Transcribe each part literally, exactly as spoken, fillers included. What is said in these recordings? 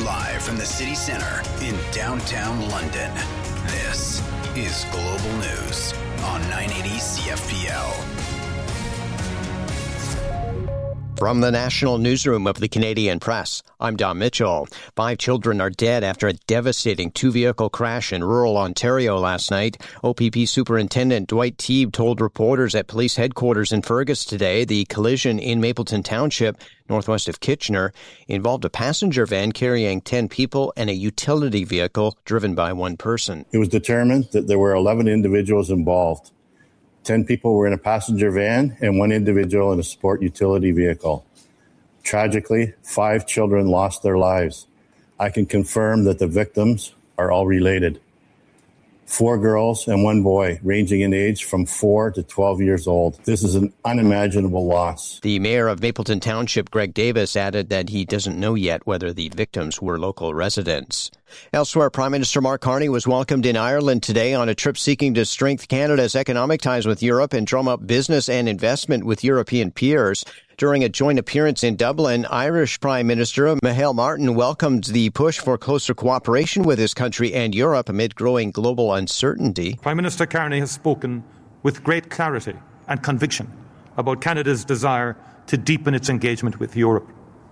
Live from the city centre in downtown London, this is Global News on nine eighty C F P L. From the National Newsroom of the Canadian Press, I'm Don Mitchell. Five children are dead after a devastating two-vehicle crash in rural Ontario last night. O P P Superintendent Dwight Teague told reporters at police headquarters in Fergus today the collision in Mapleton Township, northwest of Kitchener, involved a passenger van carrying ten people and a utility vehicle driven by one person. It was determined that there were eleven individuals involved. ten people were in a passenger van and one individual in a sport utility vehicle. Tragically, five children lost their lives. I can confirm that the victims are all related. Four girls and one boy, ranging in age from four to twelve years old. This is an unimaginable loss. The mayor of Mapleton Township, Greg Davis, added that he doesn't know yet whether the victims were local residents. Elsewhere, Prime Minister Mark Carney was welcomed in Ireland today on a trip seeking to strengthen Canada's economic ties with Europe and drum up business and investment with European peers. During a joint appearance in Dublin, Irish Prime Minister Micheál Martin welcomed the push for closer cooperation with his country and Europe amid growing global uncertainty. Prime Minister Carney has spoken with great clarity and conviction about Canada's desire to deepen its engagement with Europe.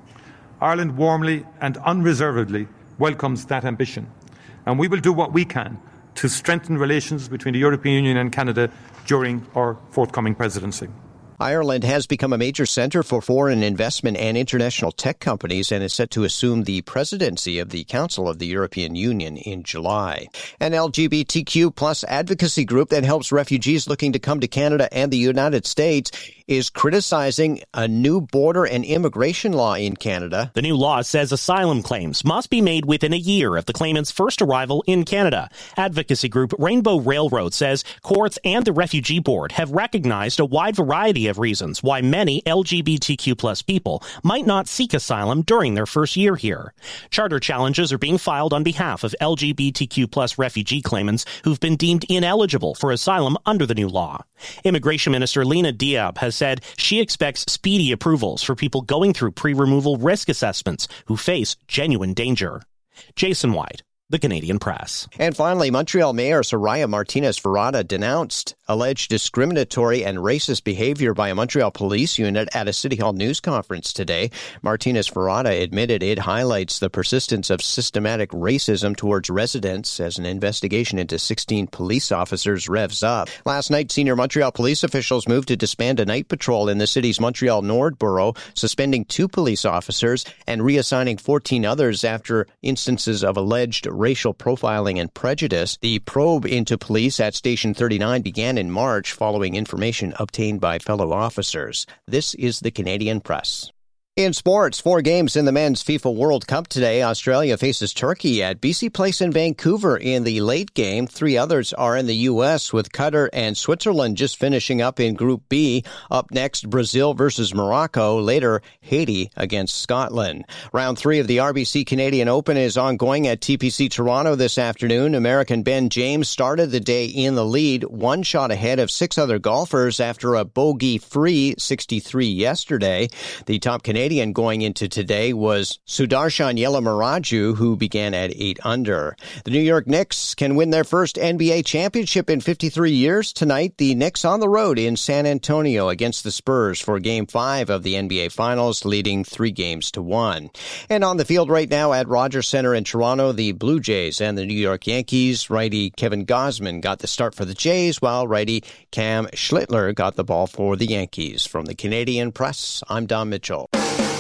Ireland warmly and unreservedly welcomes that ambition, and we will do what we can to strengthen relations between the European Union and Canada during our forthcoming presidency. Ireland has become a major centre for foreign investment and international tech companies and is set to assume the presidency of the Council of the European Union in July. An L G B T Q plus advocacy group that helps refugees looking to come to Canada and the United States is criticizing a new border and immigration law in Canada. The new law says asylum claims must be made within a year of the claimant's first arrival in Canada. Advocacy group Rainbow Railroad says courts and the Refugee Board have recognized a wide variety of reasons why many L G B T Q plus people might not seek asylum during their first year here. Charter challenges are being filed on behalf of L G B T Q plus refugee claimants who've been deemed ineligible for asylum under the new law. Immigration Minister Lena Diab has said she expects speedy approvals for people going through pre-removal risk assessments who face genuine danger. Jason White, The Canadian Press. And finally, Montreal Mayor Soraya Martinez-Ferrada denounced alleged discriminatory and racist behavior by a Montreal police unit at a City Hall news conference today. Martinez-Ferrada admitted it highlights the persistence of systematic racism towards residents as an investigation into sixteen police officers revs up. Last night, senior Montreal police officials moved to disband a night patrol in the city's Montreal Nord borough, suspending two police officers and reassigning fourteen others after instances of alleged racial profiling and prejudice. The probe into police at Station thirty-nine began in March following information obtained by fellow officers. This is the Canadian Press. In sports, four games in the men's FIFA World Cup today. Australia faces Turkey at B C Place in Vancouver in the late game. Three others are in the U S, with Qatar and Switzerland just finishing up in Group B. Up next, Brazil versus Morocco. Later, Haiti against Scotland. Round three of the R B C Canadian Open is ongoing at T P C Toronto this afternoon. American Ben James started the day in the lead, one shot ahead of six other golfers after a bogey-free sixty-three yesterday. The top Canadian going into today was Sudarshan Yelamaraju, who began at eight under. The New York Knicks can win their first N B A championship in fifty-three years. Tonight, the Knicks on the road in San Antonio against the Spurs for Game five of the N B A Finals, leading three games to one. And on the field right now at Rogers Centre in Toronto, the Blue Jays and the New York Yankees. Righty Kevin Gausman got the start for the Jays, while righty Cam Schlittler got the ball for the Yankees. From the Canadian Press, I'm Don Mitchell.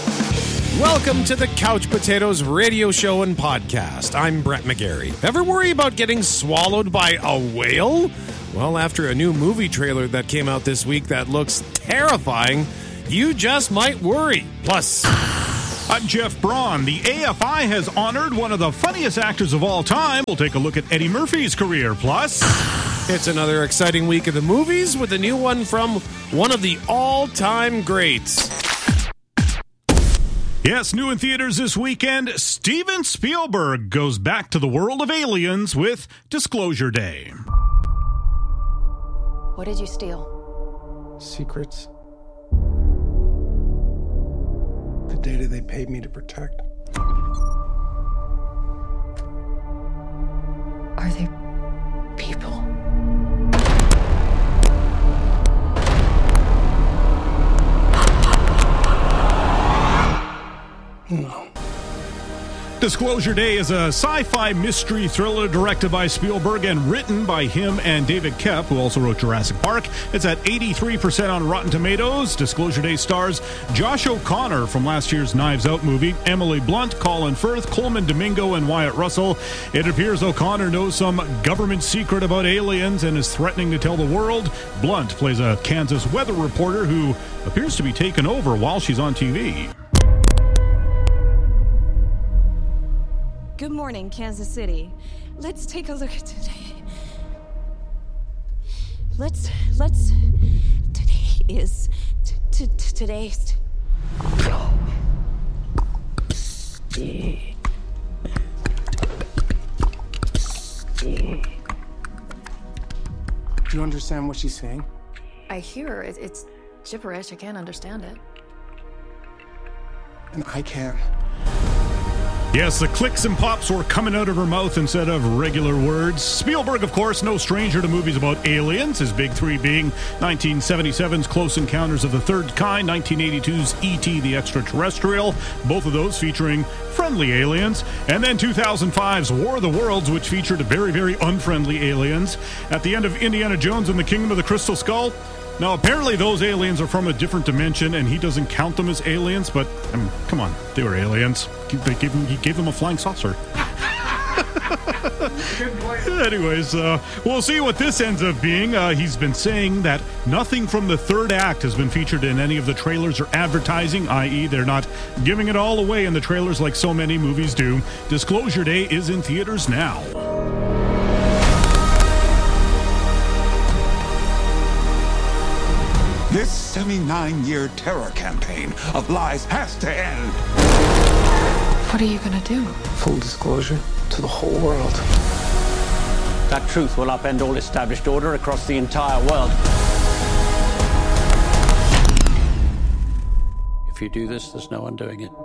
Welcome to the Couch Potatoes radio show and podcast. I'm Brett McGarry. Ever worry about getting swallowed by a whale? Well, after a new movie trailer that came out this week that looks terrifying, you just might worry. Plus, I'm Jeff Braun. The A F I has honored one of the funniest actors of all time. We'll take a look at Eddie Murphy's career. Plus, it's another exciting week of the movies with a new one from one of the all-time greats. Yes, new in theaters this weekend, Steven Spielberg goes back to the world of aliens with Disclosure Day. What did you steal? Secrets. The data they paid me to protect. No. Disclosure Day is a sci-fi mystery thriller directed by Spielberg and written by him and David Koepp, who also wrote Jurassic Park. It's at eighty-three percent on Rotten Tomatoes. Disclosure Day stars Josh O'Connor from last year's Knives Out movie, Emily Blunt, Colin Firth, Coleman Domingo, and Wyatt Russell. It appears O'Connor knows some government secret about aliens and is threatening to tell the world. Blunt plays a Kansas weather reporter who appears to be taken over while she's on T V. Good morning, Kansas City. Let's take a look at today. Let's, let's, today is, t- t- t- today's. Do you understand what she's saying? I hear her. It, it's gibberish. I can't understand it. And I can. Yes, the clicks and pops were coming out of her mouth instead of regular words. Spielberg, of course, no stranger to movies about aliens, his big three being nineteen seventy-seven's Close Encounters of the Third Kind, nineteen eighty-two's E T the Extraterrestrial, both of those featuring friendly aliens, and then two thousand five's War of the Worlds, which featured very, very unfriendly aliens. At the end of Indiana Jones and the Kingdom of the Crystal Skull, now, apparently those aliens are from a different dimension, and he doesn't count them as aliens, but, I mean, come on, they were aliens. They gave him, he gave them a flying saucer. Anyways, uh, we'll see what this ends up being. Uh, he's been saying that nothing from the third act has been featured in any of the trailers or advertising, that is they're not giving it all away in the trailers like so many movies do. Disclosure Day is in theaters now. This seventy-nine-year terror campaign of lies has to end. What are you gonna do? Full disclosure to the whole world. That truth will upend all established order across the entire world. If you do this, there's no undoing it.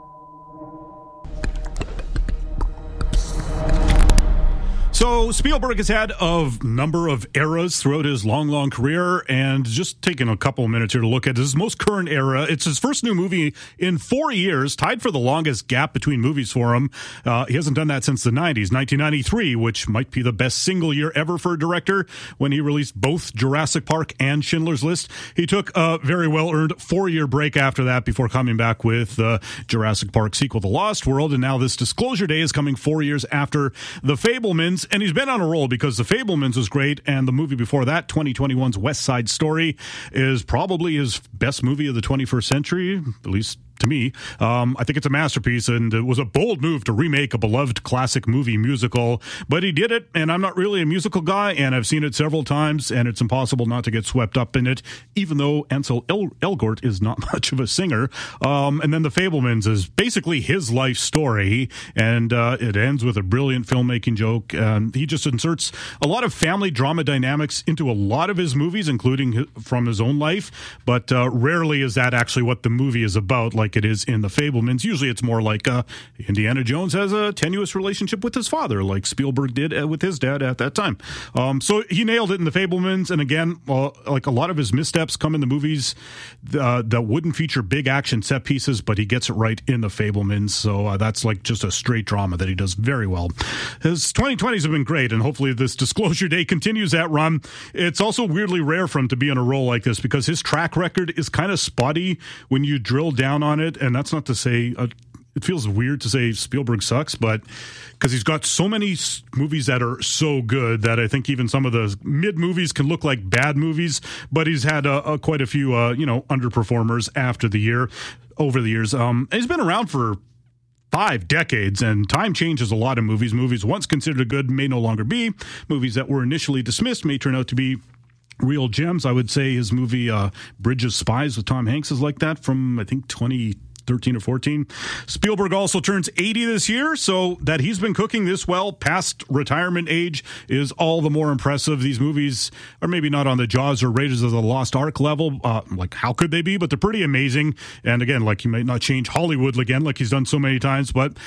So Spielberg has had a number of eras throughout his long, long career, and just taking a couple of minutes here to look at his most current era. It's his first new movie in four years, tied for the longest gap between movies for him. Uh, he hasn't done that since the nineties, nineteen ninety-three, which might be the best single year ever for a director when he released both Jurassic Park and Schindler's List. He took a very well-earned four-year break after that before coming back with the uh, Jurassic Park sequel, The Lost World, and now this Disclosure Day is coming four years after The Fabelmans. And he's been on a roll because The Fabelmans was great, and the movie before that, twenty twenty-one's West Side Story, is probably his best movie of the twenty-first century, at least to me. Um, I think it's a masterpiece, and it was a bold move to remake a beloved classic movie musical, but he did it, and I'm not really a musical guy, and I've seen it several times, and it's impossible not to get swept up in it, even though Ansel El- Elgort is not much of a singer. Um, and then The Fabelmans is basically his life story, and uh, it ends with a brilliant filmmaking joke. Um, he just inserts a lot of family drama dynamics into a lot of his movies, including his, from his own life, but uh, rarely is that actually what the movie is about, like it is in The Fabelmans. Usually it's more like uh, Indiana Jones has a tenuous relationship with his father, like Spielberg did uh, with his dad at that time. Um, so he nailed it in The Fabelmans, and again, uh, like a lot of his missteps come in the movies uh, that wouldn't feature big action set pieces, but he gets it right in The Fabelmans, so uh, that's like just a straight drama that he does very well. His twenty twenties have been great, and hopefully this Disclosure Day continues that run. It's also weirdly rare for him to be on a roll like this because his track record is kind of spotty when you drill down on it, and that's not to say uh, it feels weird to say Spielberg sucks, but because he's got so many s- movies that are so good that I think even some of the mid movies can look like bad movies, but he's had uh, uh, quite a few uh, you know underperformers after the year over the years. Um, he's been around for five decades, and time changes a lot of movies. Movies once considered good may no longer be. Movies that were initially dismissed may turn out to be real gems. I would say his movie uh, Bridge of Spies with Tom Hanks is like that from, I think, twenty thirteen or fourteen. Spielberg also turns eighty this year, so that he's been cooking this well past retirement age is all the more impressive. These movies are maybe not on the Jaws or Raiders of the Lost Ark level. Uh, like, how could they be? But they're pretty amazing. And again, like, he might not change Hollywood again like he's done so many times, but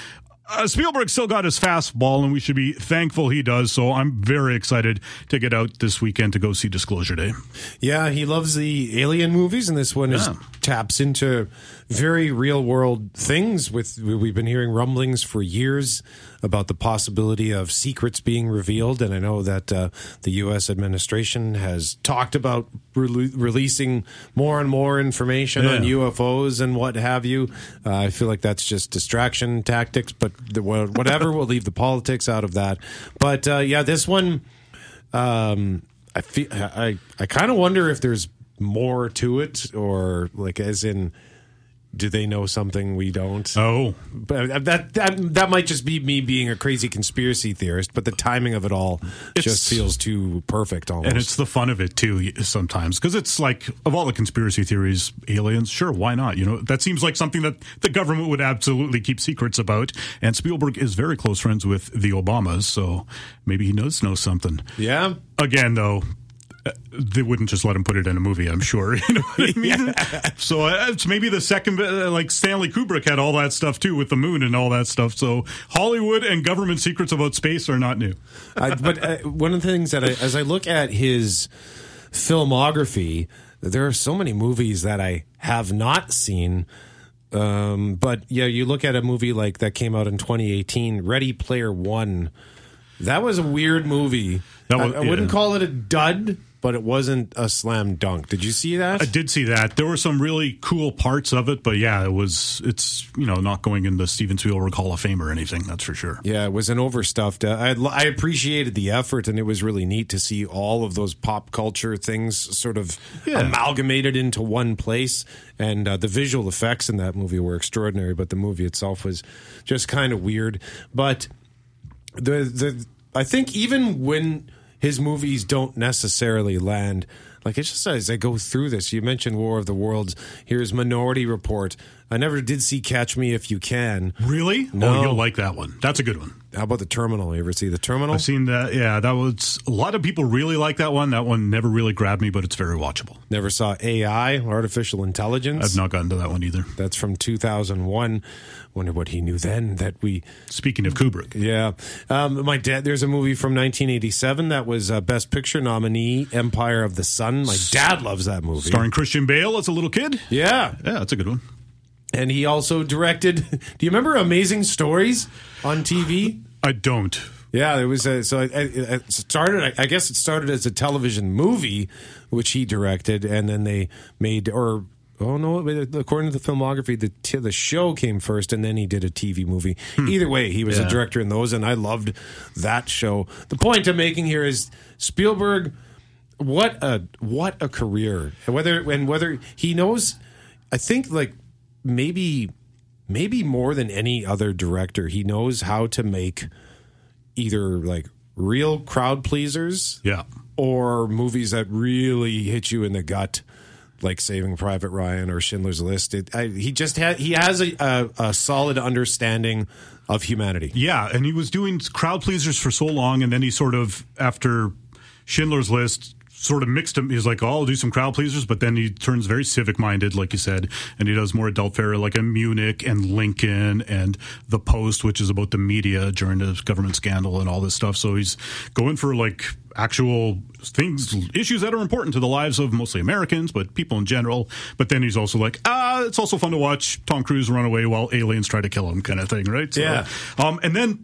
Uh, Spielberg still got his fastball, and we should be thankful he does. So I'm very excited to get out this weekend to go see Disclosure Day. Yeah, he loves the Alien movies, and this one Yeah. is taps into very real world things. With we've been hearing rumblings for years about the possibility of secrets being revealed, and I know that uh, the U S administration has talked about re- releasing more and more information Yeah. on U F Os and what have you. Uh, I feel like that's just distraction tactics, but the, whatever, we'll leave the politics out of that. But uh, yeah, this one, um, I feel I I kind of wonder if there's more to it, or like as in, do they know something we don't? Oh, but that that that might just be me being a crazy conspiracy theorist. But the timing of it all It's- just feels too perfect, almost. and it's the fun of it too sometimes, because it's like, of all the conspiracy theories, aliens, sure, why not? You know, that seems like something that the government would absolutely keep secrets about. And Spielberg is very close friends with the Obamas, so maybe he does know something. Yeah. Again, though, uh, they wouldn't just let him put it in a movie, I'm sure. You know what I mean? So uh, it's maybe the second, uh, like Stanley Kubrick had all that stuff too with the moon and all that stuff. So Hollywood and government secrets about space are not new. I, but uh, one of the things that I, as I look at his filmography, there are so many movies that I have not seen. Um, but yeah, you look at a movie like that came out in twenty eighteen, Ready Player One. That was a weird movie. That was- I, I wouldn't yeah. call it a dud, but it wasn't a slam dunk. Did you see that? I did see that. There were some really cool parts of it, but yeah, it was, it's, you know, not going in the Steven Spielberg Hall of Fame or anything, that's for sure. Yeah, it was an overstuffed. Uh, I I appreciated the effort, and it was really neat to see all of those pop culture things sort of Yeah. amalgamated into one place. And uh, the visual effects in that movie were extraordinary, but the movie itself was just kind of weird. But the the I think even when his movies don't necessarily land, like it's just as I go through this, you mentioned War of the Worlds. Here's Minority Report. I never did see Catch Me If You Can. Really? No. Oh, you'll like that one. That's a good one. How about The Terminal? You ever see The Terminal? I've seen that. Yeah, that was, a lot of people really like that one. That one never really grabbed me, but it's very watchable. Never saw A I, Artificial Intelligence. I've not gotten to that one either. That's from two thousand one. Wonder what he knew then that we... Speaking of Kubrick. Yeah. Um, my dad, there's a movie from nineteen eighty-seven that was a Best Picture nominee, Empire of the Sun. My dad loves that movie. Starring Christian Bale as a little kid? Yeah. Yeah, that's a good one. And he also directed... Do you remember Amazing Stories on T V? I don't. Yeah, it was a, so. It, it started. I guess it started as a television movie, which he directed, and then they made. Or oh no, according to the filmography, the the show came first, and then he did a T V movie. Hmm. Either way, he was Yeah. a director in those, and I loved that show. The point I'm making here is Spielberg. What a what a career! And whether and whether he knows, I think like maybe maybe more than any other director, he knows how to make either like real crowd pleasers, yeah, or movies that really hit you in the gut, like Saving Private Ryan or Schindler's List. It, I, he just had he has a, a, a solid understanding of humanity. Yeah, and he was doing crowd pleasers for so long, and then he sort of, after Schindler's List, sort of mixed him. He's like, oh, I'll do some crowd pleasers, but then he turns very civic minded, like you said, and he does more adult fare, like in Munich and Lincoln and The Post, which is about the media during the government scandal and all this stuff. So he's going for like actual things, issues that are important to the lives of mostly Americans, but people in general. But then he's also like, ah, it's also fun to watch Tom Cruise run away while aliens try to kill him, kind of thing, right? So, Yeah. Um, and then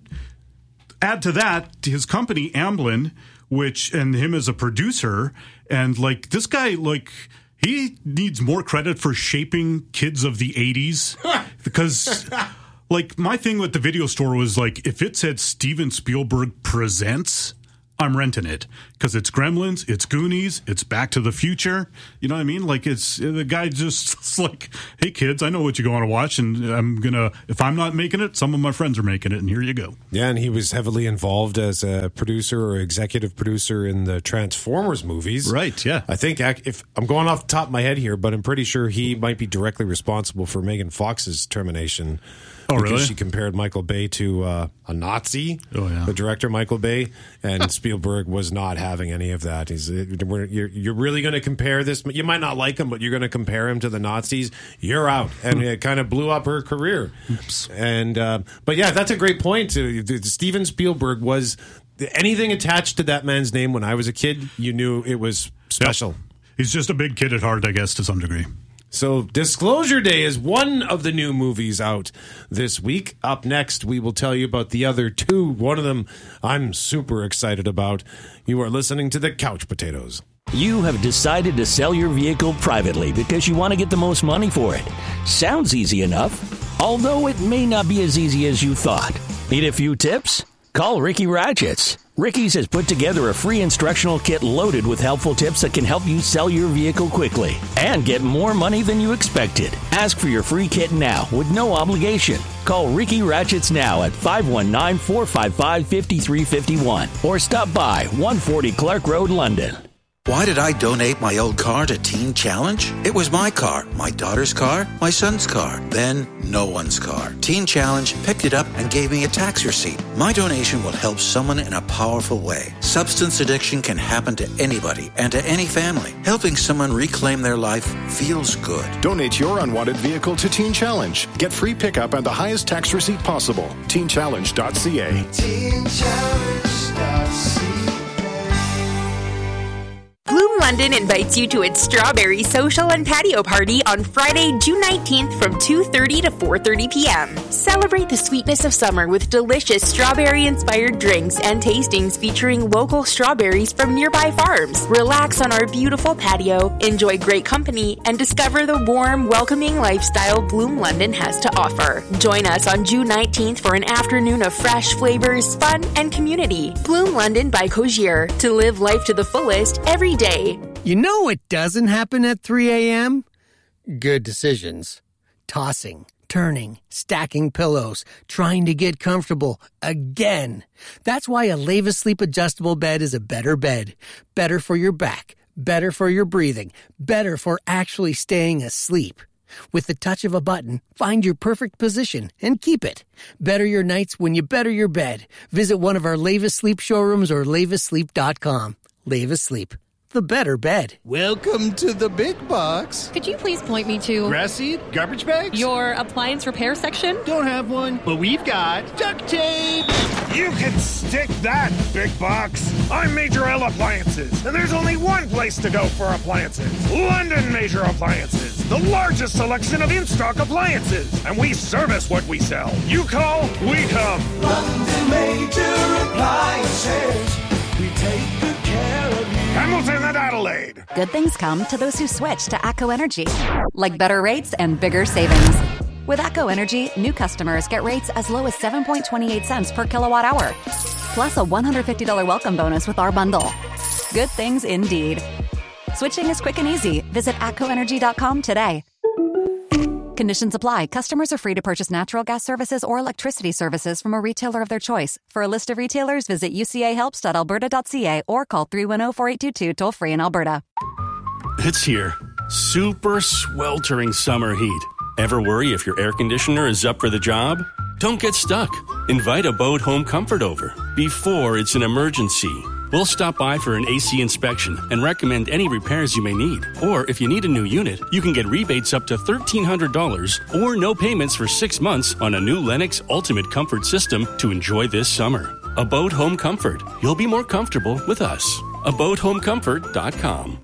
add to that his company Amblin, which, and him as a producer, and like this guy, like he needs more credit for shaping kids of the eighties because like my thing with the video store was like, if it said Steven Spielberg presents, I'm renting it because it's Gremlins, it's Goonies, it's Back to the Future. You know what I mean? Like it's the guy just it's like, hey kids, I know what you're going to watch, and I'm gonna, if I'm not making it, some of my friends are making it, and here you go. Yeah, and he was heavily involved as a producer or executive producer in the Transformers movies. Right, yeah. I think, if I'm going off the top of my head here, but I'm pretty sure he might be directly responsible for Megan Fox's termination Oh, because really? she compared Michael Bay to uh, a Nazi. Oh, yeah. The director, Michael Bay. And Spielberg was not having any of that. He's, you're, you're really going to compare this? You might not like him, but you're going to compare him to the Nazis? You're out. And it kind of blew up her career. Oops. And uh, But yeah, that's a great point. Steven Spielberg was... Anything attached to that man's name when I was a kid, you knew it was special. Yep. He's just a big kid at heart, I guess, to some degree. So Disclosure Day is one of the new movies out this week. Up next, we will tell you about the other two. One of them I'm super excited about. You are listening to The Couch Potatoes. You have decided to sell your vehicle privately because you want to get the most money for it. Sounds easy enough, although it may not be as easy as you thought. Need a few tips? Call Ricky Ratchets. Ricky's has put together a free instructional kit loaded with helpful tips that can help you sell your vehicle quickly and get more money than you expected. Ask for your free kit now with no obligation. Call Ricky Ratchets now at five one nine, four five five, five three five one or stop by one forty Clark Road, London. Why did I donate my old car to Teen Challenge? It was my car, my daughter's car, my son's car, then no one's car. Teen Challenge picked it up and gave me a tax receipt. My donation will help someone in a powerful way. Substance addiction can happen to anybody and to any family. Helping someone reclaim their life feels good. Donate your unwanted vehicle to Teen Challenge. Get free pickup and the highest tax receipt possible. teen challenge dot c a. teen challenge dot c a. Bloom London invites you to its Strawberry Social and Patio Party on Friday, June nineteenth from two thirty to four thirty p.m. Celebrate the sweetness of summer with delicious strawberry-inspired drinks and tastings featuring local strawberries from nearby farms. Relax on our beautiful patio, enjoy great company, and discover the warm, welcoming lifestyle Bloom London has to offer. Join us on June nineteenth for an afternoon of fresh flavors, fun, and community. Bloom London by Cogier, to live life to the fullest every day. You know what doesn't happen at three a.m.? Good decisions. Tossing, turning, stacking pillows, trying to get comfortable again. That's why a Leva Sleep adjustable bed is a better bed. Better for your back, better for your breathing, better for actually staying asleep. With the touch of a button, find your perfect position and keep it. Better your nights when you better your bed. Visit one of our Leva Sleep showrooms or leva sleep dot com. Leva Sleep, the better bed. Welcome to the big box. Could you please point me to... Grass seed? Garbage bags? Your appliance repair section? Don't have one, but we've got duct tape. You can stick that, big box. I'm Major L Appliances, and there's only one place to go for appliances. London Major Appliances, the largest selection of in-stock appliances. And we service what we sell. You call, we come. London Major Appliances. We take good care of you. Hamilton and Adelaide. Good things come to those who switch to ATCO Energy, like better rates and bigger savings. With ATCO Energy, new customers get rates as low as seven point two eight cents per kilowatt hour, plus a one hundred fifty dollars welcome bonus with our bundle. Good things indeed. Switching is quick and easy. Visit atco energy dot com today. Conditions apply. Customers are free to purchase natural gas services or electricity services from a retailer of their choice. For a list of retailers, visit u c a helps dot alberta dot c a or call three one zero, four eight two two toll free in Alberta. It's here. Super sweltering summer heat. Ever worry if your air conditioner is up for the job? Don't get stuck. Invite Abode Home Comfort over before it's an emergency. We'll stop by for an A C inspection and recommend any repairs you may need. Or if you need a new unit, you can get rebates up to thirteen hundred dollars or no payments for six months on a new Lennox Ultimate Comfort system to enjoy this summer. Abode Home Comfort. You'll be more comfortable with us. abode home comfort dot com.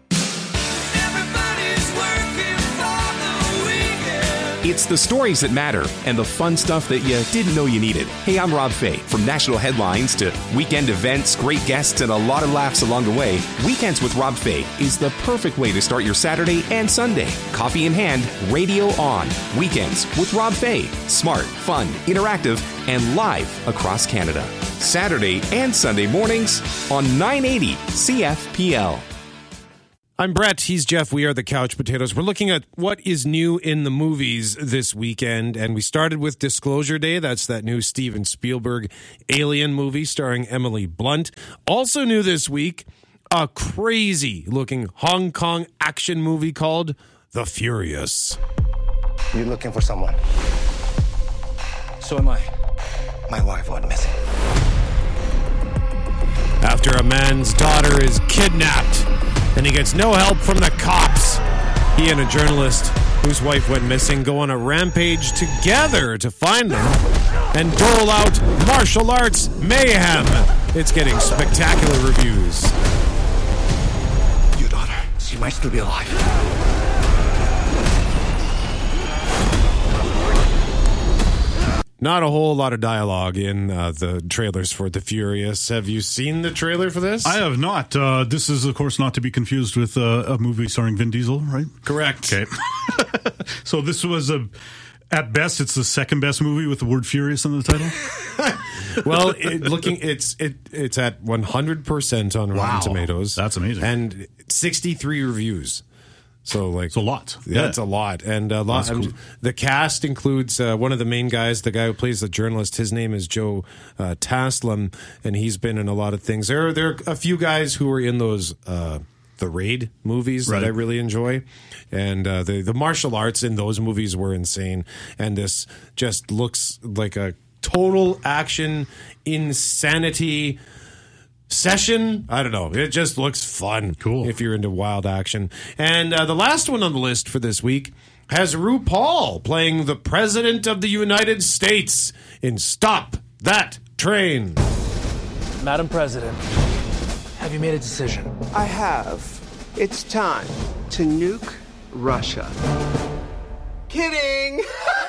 It's the stories that matter and the fun stuff that you didn't know you needed. Hey, I'm Rob Fay. From national headlines to weekend events, great guests, and a lot of laughs along the way, Weekends with Rob Fay is the perfect way to start your Saturday and Sunday. Coffee in hand, radio on. Weekends with Rob Fay. Smart, fun, interactive, and live across Canada. Saturday and Sunday mornings on nine eighty C F P L. I'm Brett. He's Jeff. We are the Couch Potatoes. We're looking at what is new in the movies this weekend, and we started with Disclosure Day. That's that new Steven Spielberg Alien movie starring Emily Blunt. Also new this week, a crazy-looking Hong Kong action movie called The Furious. You're looking for someone. So am I. My wife went missing. After a man's daughter is kidnapped and he gets no help from the cops, he and a journalist whose wife went missing go on a rampage together to find them and dole out martial arts mayhem. It's getting spectacular reviews. Your daughter, she might still be alive. Not a whole lot of dialogue in uh, the trailers for The Furious. Have you seen the trailer for this? I have not. Uh, this is, of course, not to be confused with uh, a movie starring Vin Diesel, right? Correct. Okay. So this was a, at best, it's the second best movie with the word "furious" in the title. Well, it, looking, it's it it's at one hundred percent on Rotten Wow. Tomatoes. That's amazing. And sixty-three reviews. So like it's a lot. Yeah, Yeah. it's a lot, and a lot. That's cool. The cast includes uh, one of the main guys, the guy who plays the journalist. His name is Joe uh, Taslim, and he's been in a lot of things. There, are, there are a few guys who are in those uh, the Raid movies Right. that I really enjoy, and uh, the the martial arts in those movies were insane. And this just looks like a total action insanity session. I don't know. It just looks fun. Cool. If you're into wild action. And uh, the last one on the list for this week has RuPaul playing the President of the United States in Stop That Train. Madam President, have you made a decision? I have. It's time to nuke Russia. Kidding!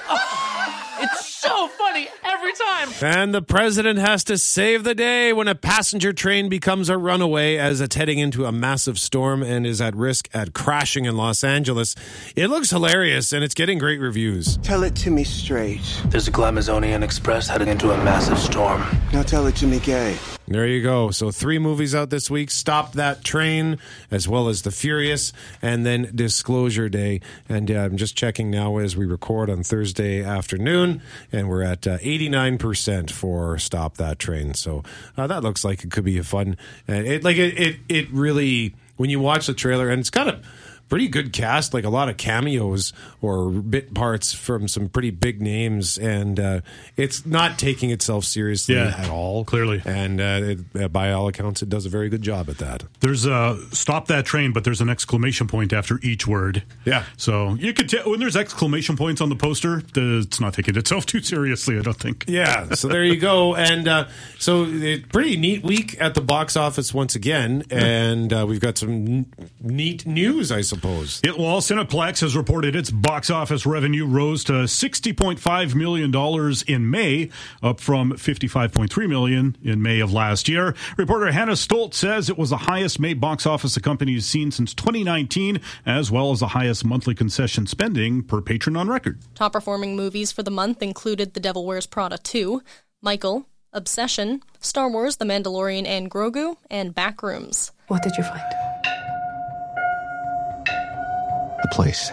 It's so funny every time. And the president has to save the day when a passenger train becomes a runaway as it's heading into a massive storm and is at risk at crashing in Los Angeles. It looks hilarious and it's getting great reviews. Tell it to me straight. There's a Glamazonian Express heading into a massive storm. Now tell it to me gay. There you go. So three movies out this week. Stop That Train, as well as The Furious, and then Disclosure Day. And uh, I'm just checking now as we record on Thursday afternoon, and we're at uh, eighty-nine percent for Stop That Train. So uh, that looks like it could be a fun. Uh, it like it, it it really, when you watch the trailer, and it's got a pretty good cast, like a lot of cameos or bit parts from some pretty big names, and uh, it's not taking itself seriously Yeah, at all. clearly. And uh, it, uh, by all accounts, it does a very good job at that. There's a stop that train, but there's an exclamation point after each word. Yeah. So you could tell when there's exclamation points on the poster, the, it's not taking itself too seriously, I don't think. Yeah. So there you go. And uh, so it, pretty neat week at the box office once again. And uh, we've got some n- neat news, I suppose. It, well, Cineplex has reported its box office revenue rose to sixty point five million dollars in May, up from fifty-five point three million dollars in May of last year. Reporter Hannah Stoltz says it was the highest May box office the company has seen since twenty nineteen, as well as the highest monthly concession spending per patron on record. Top performing movies for the month included The Devil Wears Prada two, Michael, Obsession, Star Wars, The Mandalorian and Grogu, and Backrooms. What did you find? The place.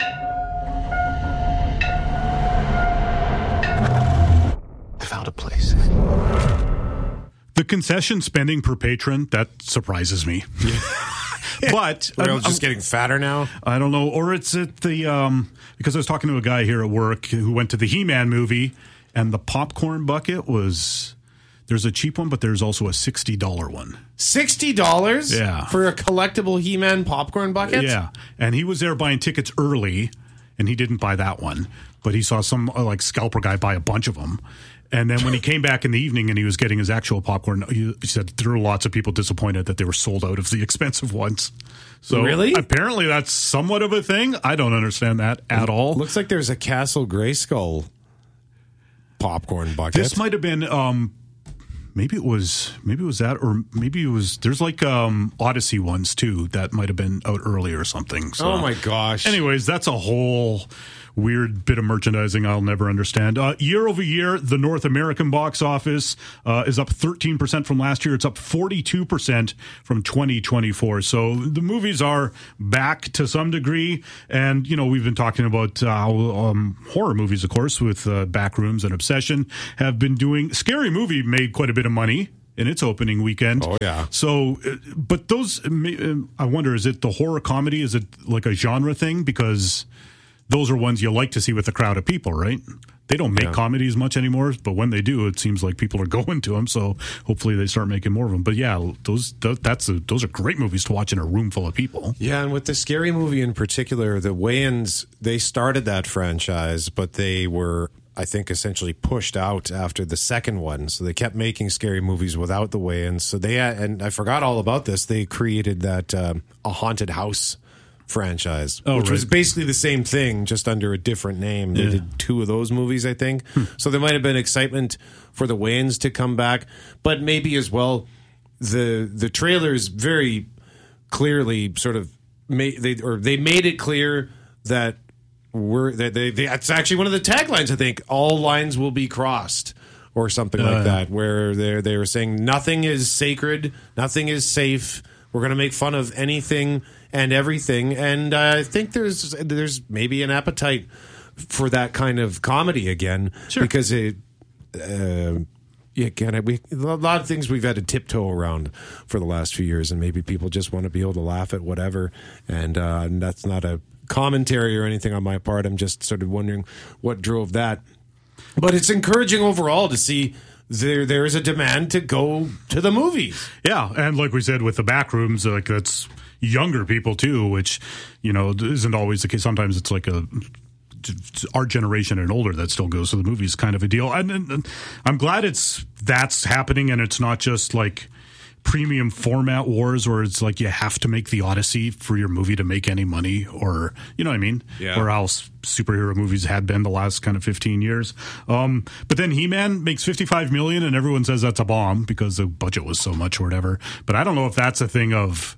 I found a place. The concession spending per patron, that surprises me. But We're all I'm- just I'm- getting fatter now. I don't know. Or it's at the, um, because I was talking to a guy here at work who went to the He-Man movie, and the popcorn bucket was, there's a cheap one, but there's also a sixty dollars one. sixty dollars Yeah. for a collectible He-Man popcorn bucket? Yeah. And he was there buying tickets early, and he didn't buy that one. But he saw some, uh, like, scalper guy buy a bunch of them. And then when he came back in the evening and he was getting his actual popcorn, he, he said there were lots of people disappointed that they were sold out of the expensive ones. So Really? apparently that's somewhat of a thing. I don't understand that at all. Looks like there's a Castle Grayskull popcorn bucket. This might have been, um, maybe it was, maybe it was that, or maybe it was, there's like um, Odyssey ones too that might have been out early or something. So, Oh my gosh. anyways, that's a whole weird bit of merchandising I'll never understand. Uh, year over year, the North American box office uh, is up thirteen percent from last year. It's up forty-two percent from twenty twenty-four. So the movies are back to some degree. And, you know, we've been talking about uh, how um, horror movies, of course, with uh, Backrooms and Obsession have been doing. Scary Movie made quite a bit of money in its opening weekend. Oh, yeah. So, uh, but those, uh, I wonder, is it the horror comedy? Is it like a genre thing? Because those are ones you like to see with a crowd of people, right? They don't make Yeah. comedies much anymore, but when they do, it seems like people are going to them. So hopefully they start making more of them. But yeah, those th- that's a, those are great movies to watch in a room full of people. Yeah, and with the Scary Movie in particular, the Wayans, they started that franchise, but they were, I think, essentially pushed out after the second one. So they kept making scary movies without the Wayans. So they had, and I forgot all about this, they created that um, A Haunted House franchise, Oh, which right. was basically the same thing, just under a different name. They Yeah. did two of those movies, I think. So there might have been excitement for the Wayans to come back, but maybe as well, the the trailers very clearly sort of made they or they made it clear that we're that they, they that's actually one of the taglines, I think, all lines will be crossed or something Uh, like that, where they they were saying nothing is sacred, nothing is safe. We're going to make fun of anything and everything, and uh, I think there's there's maybe an appetite for that kind of comedy again, Sure. because it. Uh, yeah, again, we a lot of things we've had to tiptoe around for the last few years, and maybe people just want to be able to laugh at whatever, and, uh, and that's not a commentary or anything on my part. I'm just sort of wondering what drove that. But it's encouraging overall to see there there is a demand to go to the movies. Yeah, and like we said with the back rooms, like that's younger people too, which you know isn't always the case. Sometimes it's like a our generation and older that still goes to the movies, kind of a deal. And, and, and I'm glad it's that's happening, and it's not just like premium format wars where it's like you have to make the Odyssey for your movie to make any money, or you know what I mean, Yeah. or else superhero movies had been the last kind of fifteen years. Um, but then He-Man makes fifty-five million, and everyone says that's a bomb because the budget was so much or whatever. But I don't know if that's a thing of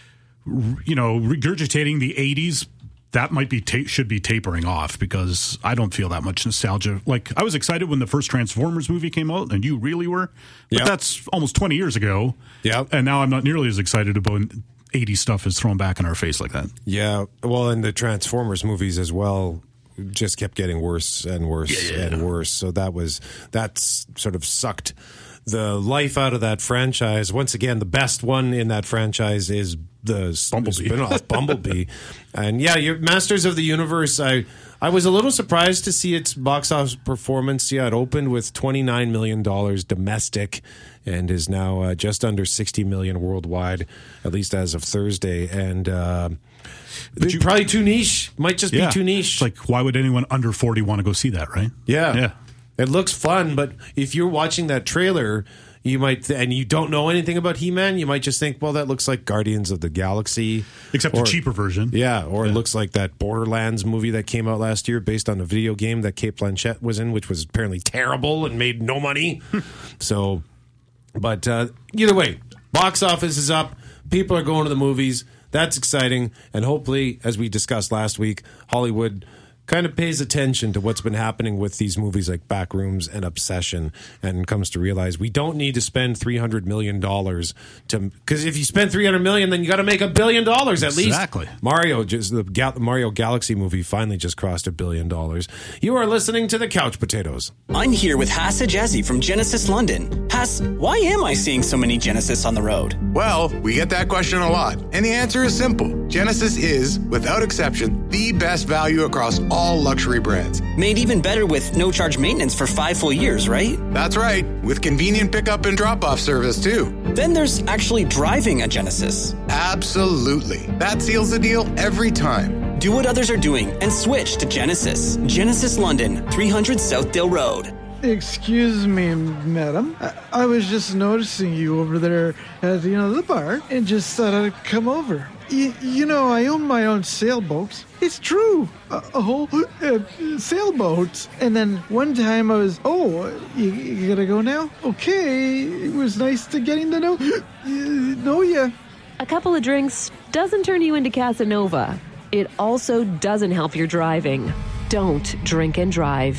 you know regurgitating the eighties. That might be ta- should be tapering off, because I don't feel that much nostalgia. Like, I was excited when the first Transformers movie came out, and you really were. But Yep. that's almost twenty years ago. Yeah, and now I'm not nearly as excited about eighties stuff is thrown back in our face like that. Yeah, well, and the Transformers movies as well just kept getting worse and worse Yeah, yeah. and worse. So that was that's sort of sucked the life out of that franchise. Once again, the best one in that franchise is the s- Bumblebee. spin-off Bumblebee. And yeah, your Masters of the Universe, I I was a little surprised to see its box office performance. Yeah, it opened with twenty-nine million dollars domestic and is now uh, just under sixty million dollars worldwide, at least as of Thursday. And uh, you- probably too niche. Might just Yeah. be too niche. It's like, why would anyone under forty want to go see that, right? Yeah. Yeah. It looks fun, but if you're watching that trailer, you might, th- and you don't know anything about He-Man, you might just think, well, that looks like Guardians of the Galaxy. Except Or- the cheaper version. Yeah, or Yeah. it looks like that Borderlands movie that came out last year based on a video game that Kate Blanchett was in, which was apparently terrible and made no money. So, but uh, either way, box office is up. People are going to the movies. That's exciting. And hopefully, as we discussed last week, Hollywood kind of pays attention to what's been happening with these movies like Backrooms and Obsession, and comes to realize we don't need to spend three hundred million dollars to, because if you spend three hundred million dollars, then you got to make a billion dollars at least. Exactly. Mario, just the Ga- Mario Galaxy movie finally just crossed a billion dollars. You are listening to the Couch Potatoes. I'm here with Hass Ajazi from Genesis London. Hass, why am I seeing so many Genesis on the road? Well, we get that question a lot, and the answer is simple. Genesis is, without exception, the best value across all luxury brands. Made even better with no charge maintenance for five full years, right? That's right, with convenient pickup and drop-off service too. Then there's actually driving a Genesis. Absolutely. That seals the deal every time. Do what others are doing and switch to Genesis. Genesis London, three hundred Southdale Road. Excuse me, madam. I, I was just noticing you over there at you know the bar, and just thought I'd come over. Y- you know, I own my own sailboat. It's true, a, a whole uh, sailboat. And then one time I was, oh, you, you gotta go now? Okay, it was nice to getting to know uh, know ya. A couple of drinks doesn't turn you into Casanova. It also doesn't help your driving. Don't drink and drive.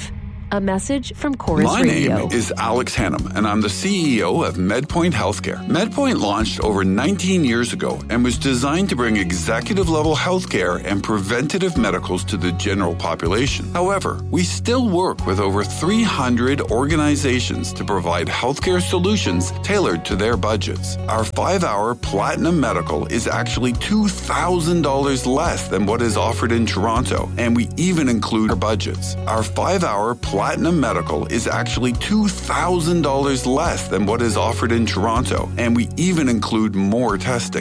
A message from Chorus My Radio. name is Alex Hannum, and I'm the C E O of MedPoint Healthcare. MedPoint launched over nineteen years ago and was designed to bring executive-level healthcare and preventative medicals to the general population. However, we still work with over three hundred organizations to provide healthcare solutions tailored to their budgets. Our five-hour Platinum Medical is actually two thousand dollars less than what is offered in Toronto, and we even include our budgets. Our five-hour Platinum Medical is actually two thousand dollars less than what is offered in Toronto, and we even include more testing.